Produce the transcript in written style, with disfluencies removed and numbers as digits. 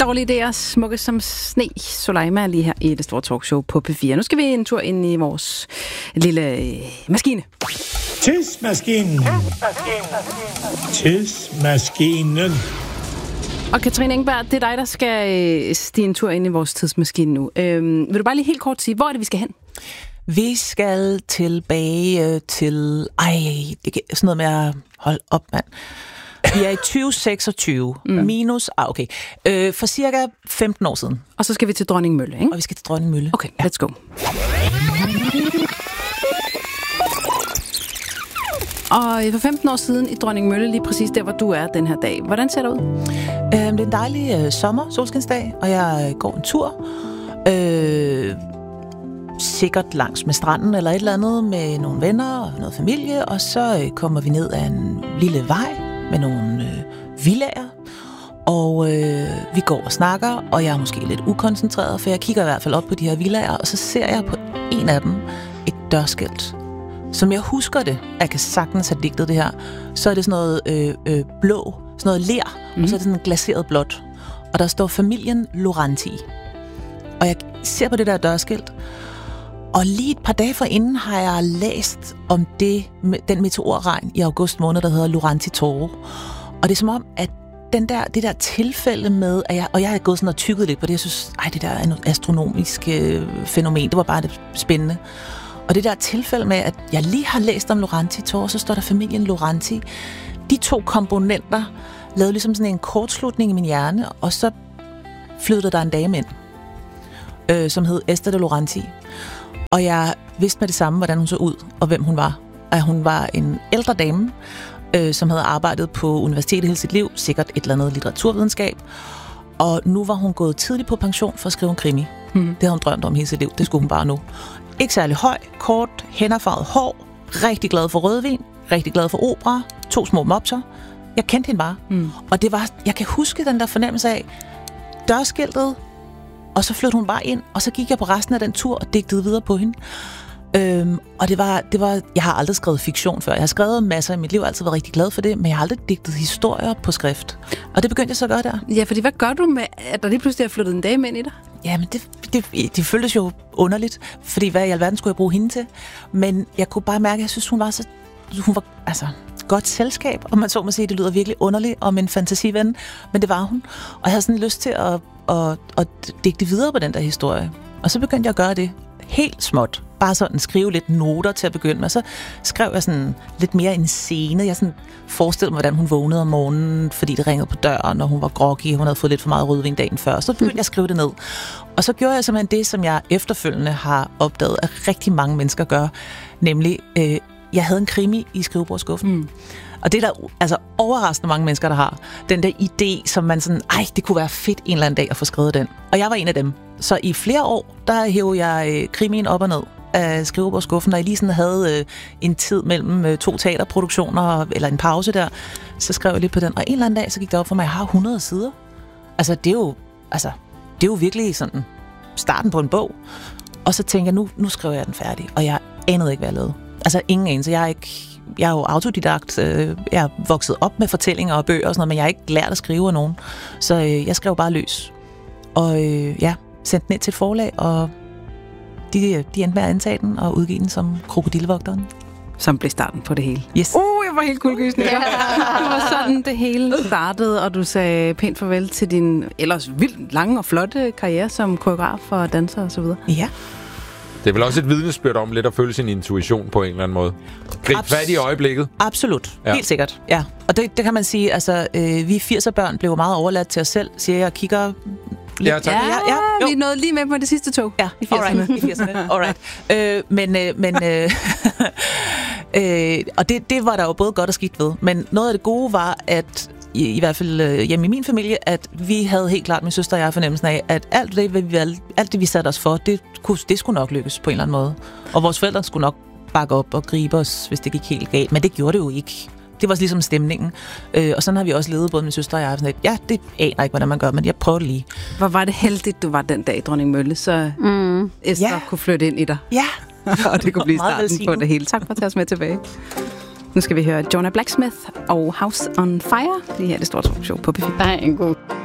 Dårlige idéer, smukke som sne. Soleima er lige her i det store talkshow på P4. Nu skal vi en tur ind i vores lille maskine. Tidsmaskinen. Tidsmaskinen. Og Katrine Engberg, det er dig, der skal stige en tur ind i vores tidsmaskine nu. Vil du bare lige helt kort sige, hvor er det, vi skal hen? Vi skal tilbage til... det er sådan noget med at holde op, mand. Vi er i 2026, minus... okay. For cirka 15 år siden. Og så skal vi til Dronningmølle, ikke? Og vi skal til Dronningmølle. Okay, let's go. Og for 15 år siden i Dronningmølle, lige præcis der, hvor du er den her dag. Hvordan ser det ud? Det er en dejlig solskinsdag, og jeg går en tur. Sikkert langs med stranden eller et eller andet med nogle venner og noget familie. Og så kommer vi ned ad en lille vej med nogle villaer. Og vi går og snakker, og jeg er måske lidt ukoncentreret, for jeg kigger i hvert fald op på de her villaer, og så ser jeg på en af dem et dørskilt. Som jeg husker det, jeg kan sagtens have digtet det her, så er det sådan noget blå, sådan noget ler, og så er det sådan glaseret blåt. Og der står familien Loranti. Og jeg ser på det der dørskilt, og lige et par dage forinden har jeg læst om den meteorregn i august måned, der hedder Loranti Toro. Og det er som om, at det der tilfælde med, at jeg har gået sådan og tykket lidt på det, jeg synes, det der er et astronomisk fænomen, det var bare det spændende. Og det der tilfælde med, at jeg lige har læst om Loranti Toro, så står der familien Loranti. De to komponenter lavede ligesom sådan en kortslutning i min hjerne, og så flyttede der en dame ind, som hed Esther de Loranti. Og jeg vidste med det samme, hvordan hun så ud, og hvem hun var. At hun var en ældre dame, som havde arbejdet på universitetet hele sit liv, sikkert et eller andet litteraturvidenskab. Og nu var hun gået tidligt på pension for at skrive en krimi. Det havde hun drømt om hele sit liv, det skulle hun bare nu. Ikke særlig høj, kort, hænderfarvet hår, rigtig glad for rødvin, rigtig glad for opera, 2 små mopser. Jeg kendte hende bare. Og det var, jeg kan huske den der fornemmelse af dørskiltet, og så flyttede hun bare ind, og så gik jeg på resten af den tur og digtede videre på hende. Og det var, jeg har aldrig skrevet fiktion før. Jeg har skrevet masser i mit liv, altid været rigtig glad for det, men jeg har aldrig digtet historier på skrift. Og det begyndte jeg så at gøre der. Ja, fordi hvad gør du med, at der lige pludselig er flyttet en dame ind i dig? Jamen, det føltes jo underligt, fordi hvad i alverden skulle jeg bruge hende til? Men jeg kunne bare mærke, at jeg synes, hun var godt selskab, og man så må sige, det lyder virkelig underligt om en fantasiven, men det var hun. Og jeg havde sådan lyst til at digte videre på den der historie. Og så begyndte jeg at gøre det helt småt. Bare sådan skrive lidt noter til at begynde med. Så skrev jeg sådan lidt mere en scene. Jeg sådan forestillede mig, hvordan hun vågnede om morgenen, fordi det ringede på døren, og hun var groggy. Hun havde fået lidt for meget rødvin dagen før. Så begyndte jeg at skrive det ned. Og så gjorde jeg simpelthen det, som jeg efterfølgende har opdaget, at rigtig mange mennesker gør. Nemlig, jeg havde en krimi i skrivebordsskuffen. Og det er der altså overraskende mange mennesker, der har. Den der idé, som man sådan, det kunne være fedt en eller anden dag at få skrevet den. Og jeg var en af dem. Så i flere år, der hævde jeg krimien op og ned af skrivebordsskuffen, og jeg lige sådan havde en tid mellem 2 teaterproduktioner, eller en pause der, så skrev jeg lidt på den. Og en eller anden dag, så gik det op for mig, at jeg har 100 sider. Altså, det er jo virkelig sådan starten på en bog. Og så tænkte jeg, nu skriver jeg den færdig. Og jeg anede ikke, hvad jeg lavede. Altså, ingen anelse. Jeg er jo autodidakt. Jeg er vokset op med fortællinger og bøger og sådan noget, men jeg har ikke lært at skrive af nogen. Så jeg skrev bare løs. Og sendte den ind til et forlag, og de endte med at antage den og udgive den som Krokodillevogteren. Som blev starten på det hele. Yes. Jeg var helt kuldegysende. Det var sådan, det hele startede, og du sagde pænt farvel til din ellers vildt lange og flotte karriere som koreograf og danser og så videre. Ja. Det er vel også et vidnesbyrd om lidt at følge sin intuition på en eller anden måde. Grib fat i øjeblikket. Absolut. Ja. Helt sikkert, ja. Og det kan man sige, altså, vi 80'er-børn blev meget overladt til os selv, siger jeg og kigger. Ja, tak. Ja, vi nåede lige med på det sidste tog. Ja, i 80'erne. Alright. Og det var der jo både godt og skidt ved. Men noget af det gode var, at i hvert fald hjemme i min familie, at vi havde helt klart, min søster og jeg, fornemmelsen af, at alt det vi satte os for, det skulle nok lykkes på en eller anden måde. Og vores forældre skulle nok bakke op og gribe os, hvis det gik helt galt. Men det gjorde det jo ikke. Det var ligesom stemningen. Og sådan har vi også levet, både min søster og jeg. Sådan et, det aner ikke, hvordan man gør, men jeg prøver det lige. Hvor var det heldigt, du var den dag i Dronningmølle, så Esther kunne flytte ind i dig. Ja. Og det kunne blive starten på det hele. Tak for at tage os med tilbage. Nu skal vi høre Jonah Blacksmith og House on Fire. Det her er det store talkshow på P4. Der er en god